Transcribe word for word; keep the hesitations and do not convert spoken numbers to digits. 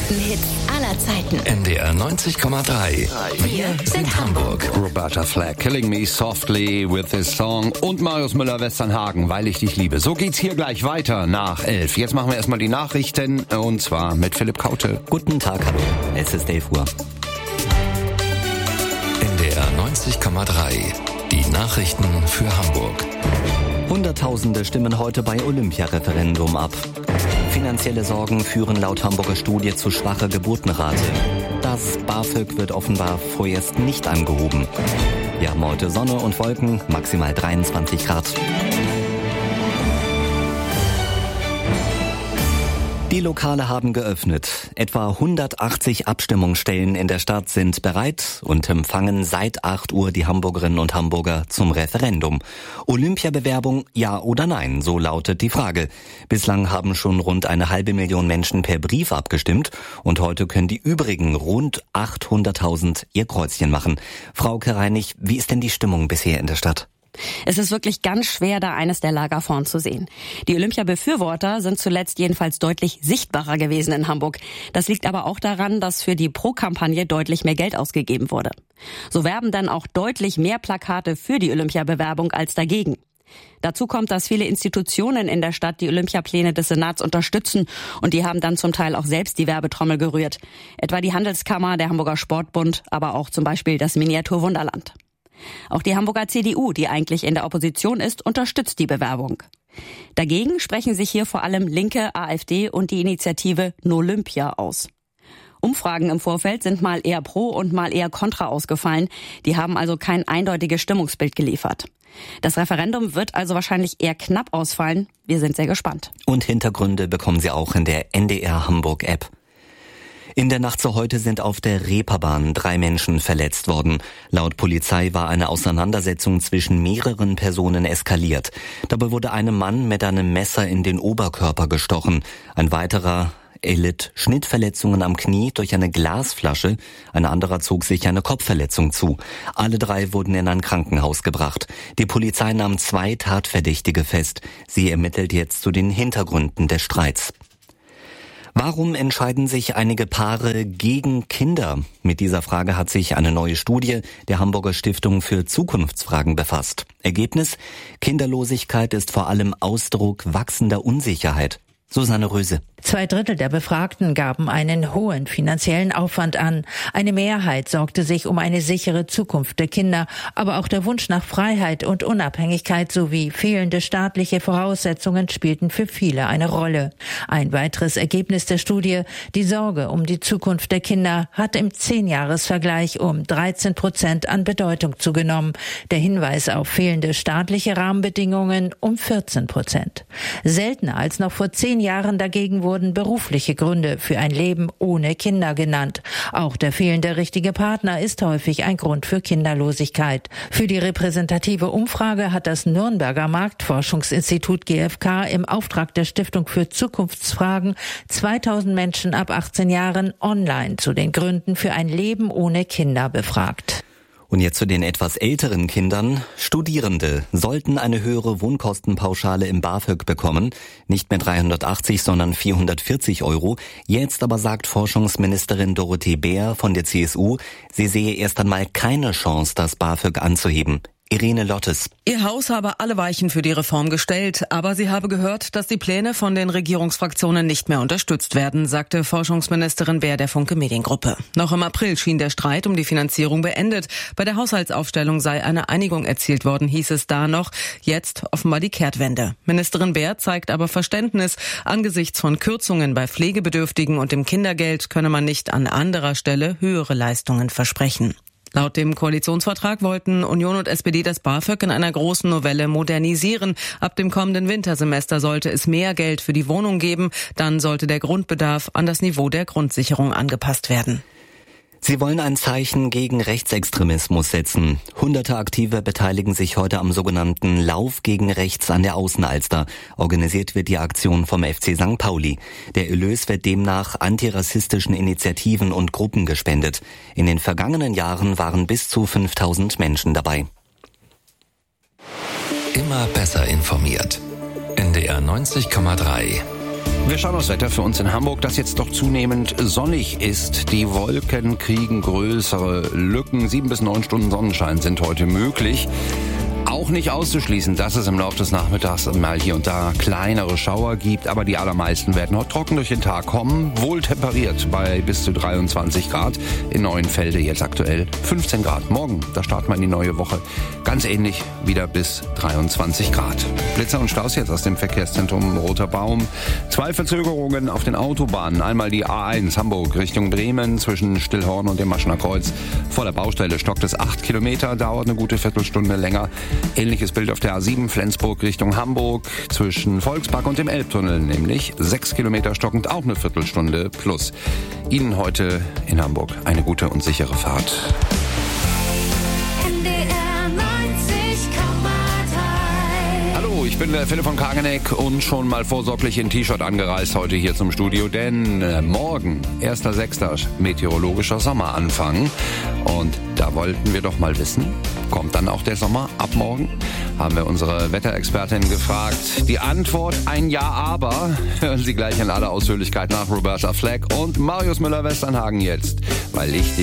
größten Hits aller Zeiten. N D R neunzig Komma drei. Wir sind Hamburg. Roberta Flack, Killing Me Softly with this song und Marius Müller-Westernhagen, Weil ich dich liebe. So geht's hier gleich weiter nach elf. Jetzt machen wir erstmal die Nachrichten und zwar mit Philipp Kaute. Guten Tag, hallo. Es ist elf Uhr. N D R neunzig Komma drei. Die Nachrichten für Hamburg. Hunderttausende stimmen heute bei Olympia-Referendum ab. Finanzielle Sorgen führen laut Hamburger Studie zu schwacher Geburtenrate. Das BAföG wird offenbar vorerst nicht angehoben. Wir haben heute Sonne und Wolken, maximal dreiundzwanzig Grad. Die Lokale haben geöffnet. Etwa hundertachtzig Abstimmungsstellen in der Stadt sind bereit und empfangen seit acht Uhr die Hamburgerinnen und Hamburger zum Referendum. Olympiabewerbung, ja oder nein, so lautet die Frage. Bislang haben schon rund eine halbe Million Menschen per Brief abgestimmt und heute können die übrigen rund achthunderttausend ihr Kreuzchen machen. Frau Kereinig, wie ist denn die Stimmung bisher in der Stadt? Es ist wirklich ganz schwer, da eines der Lager vorn zu sehen. Die Olympia-Befürworter sind zuletzt jedenfalls deutlich sichtbarer gewesen in Hamburg. Das liegt aber auch daran, dass für die Pro-Kampagne deutlich mehr Geld ausgegeben wurde. So werben dann auch deutlich mehr Plakate für die Olympia-Bewerbung als dagegen. Dazu kommt, dass viele Institutionen in der Stadt die Olympiapläne des Senats unterstützen und die haben dann zum Teil auch selbst die Werbetrommel gerührt. Etwa die Handelskammer, der Hamburger Sportbund, aber auch zum Beispiel das Miniaturwunderland. Auch die Hamburger C D U, die eigentlich in der Opposition ist, unterstützt die Bewerbung. Dagegen sprechen sich hier vor allem Linke, AfD und die Initiative Nolympia aus. Umfragen im Vorfeld sind mal eher pro und mal eher kontra ausgefallen. Die haben also kein eindeutiges Stimmungsbild geliefert. Das Referendum wird also wahrscheinlich eher knapp ausfallen. Wir sind sehr gespannt. Und Hintergründe bekommen Sie auch in der N D R Hamburg App. In der Nacht zu heute sind auf der Reeperbahn drei Menschen verletzt worden. Laut Polizei war eine Auseinandersetzung zwischen mehreren Personen eskaliert. Dabei wurde einem Mann mit einem Messer in den Oberkörper gestochen. Ein weiterer erlitt Schnittverletzungen am Knie durch eine Glasflasche. Ein anderer zog sich eine Kopfverletzung zu. Alle drei wurden in ein Krankenhaus gebracht. Die Polizei nahm zwei Tatverdächtige fest. Sie ermittelt jetzt zu den Hintergründen des Streits. Warum entscheiden sich einige Paare gegen Kinder? Mit dieser Frage hat sich eine neue Studie der Hamburger Stiftung für Zukunftsfragen befasst. Ergebnis: Kinderlosigkeit ist vor allem Ausdruck wachsender Unsicherheit. Susanne Röse. Zwei Drittel der Befragten gaben einen hohen finanziellen Aufwand an. Eine Mehrheit sorgte sich um eine sichere Zukunft der Kinder, aber auch der Wunsch nach Freiheit und Unabhängigkeit sowie fehlende staatliche Voraussetzungen spielten für viele eine Rolle. Ein weiteres Ergebnis der Studie: Die Sorge um die Zukunft der Kinder hat im Zehnjahresvergleich um dreizehn Prozent an Bedeutung zugenommen. Der Hinweis auf fehlende staatliche Rahmenbedingungen um vierzehn Prozent. Seltener als noch vor zehn Jahren dagegen wurden berufliche Gründe für ein Leben ohne Kinder genannt. Auch der fehlende richtige Partner ist häufig ein Grund für Kinderlosigkeit. Für die repräsentative Umfrage hat das Nürnberger Marktforschungsinstitut G F K im Auftrag der Stiftung für Zukunftsfragen zweitausend Menschen ab achtzehn Jahren online zu den Gründen für ein Leben ohne Kinder befragt. Und jetzt zu den etwas älteren Kindern. Studierende sollten eine höhere Wohnkostenpauschale im BAföG bekommen. Nicht mehr dreihundertachtzig, sondern vierhundertvierzig Euro. Jetzt aber sagt Forschungsministerin Dorothee Bär von der C S U, sie sehe erst einmal keine Chance, das BAföG anzuheben. Irene Lottes. Ihr Haus habe alle Weichen für die Reform gestellt, aber sie habe gehört, dass die Pläne von den Regierungsfraktionen nicht mehr unterstützt werden, sagte Forschungsministerin Bär der Funke Mediengruppe. Noch im April schien der Streit um die Finanzierung beendet. Bei der Haushaltsaufstellung sei eine Einigung erzielt worden, hieß es da noch. Jetzt offenbar die Kehrtwende. Ministerin Bär zeigt aber Verständnis. Angesichts von Kürzungen bei Pflegebedürftigen und dem Kindergeld könne man nicht an anderer Stelle höhere Leistungen versprechen. Laut dem Koalitionsvertrag wollten Union und S P D das BAföG in einer großen Novelle modernisieren. Ab dem kommenden Wintersemester sollte es mehr Geld für die Wohnung geben. Dann sollte der Grundbedarf an das Niveau der Grundsicherung angepasst werden. Sie wollen ein Zeichen gegen Rechtsextremismus setzen. Hunderte Aktive beteiligen sich heute am sogenannten Lauf gegen Rechts an der Außenalster. Organisiert wird die Aktion vom F C Sankt Pauli. Der Erlös wird demnach antirassistischen Initiativen und Gruppen gespendet. In den vergangenen Jahren waren bis zu fünftausend Menschen dabei. Immer besser informiert. N D R neunzig Komma drei. Wir schauen aufs Wetter für uns in Hamburg, das jetzt doch zunehmend sonnig ist. Die Wolken kriegen größere Lücken. Sieben bis neun Stunden Sonnenschein sind heute möglich. Auch nicht auszuschließen, dass es im Laufe des Nachmittags mal hier und da kleinere Schauer gibt, aber die allermeisten werden heute trocken durch den Tag kommen. Wohl temperiert bei bis zu dreiundzwanzig Grad. In Neuenfelde jetzt aktuell fünfzehn Grad. Morgen, da starten wir in die neue Woche. Ganz ähnlich, wieder bis dreiundzwanzig Grad. Blitzer und Staus jetzt aus dem Verkehrszentrum Roter Baum. Zwei Verzögerungen auf den Autobahnen. Einmal die A eins Hamburg Richtung Bremen zwischen Stillhorn und dem Maschener Kreuz. Vor der Baustelle stockt es acht Kilometer, dauert eine gute Viertelstunde länger. Ähnliches Bild auf der A sieben Flensburg Richtung Hamburg zwischen Volkspark und dem Elbtunnel, nämlich sechs Kilometer stockend, auch eine Viertelstunde plus. Ihnen heute in Hamburg eine gute und sichere Fahrt. Hallo, ich bin der Philipp von Kageneck und schon mal vorsorglich in T-Shirt angereist heute hier zum Studio, denn äh, morgen, erster sechster meteorologischer Sommeranfang, und da wollten wir doch mal wissen, kommt dann auch der Sommer ab morgen? Haben wir unsere Wetterexpertin gefragt. Die Antwort ein Ja, aber. Hören Sie gleich in aller Ausführlichkeit nach Roberta Fleck und Marius Müller-Westernhagen jetzt, weil ich